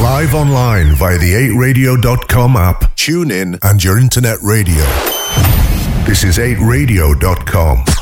Live online via the 8radio.com app, tune in, and your internet radio. This is 8radio.com.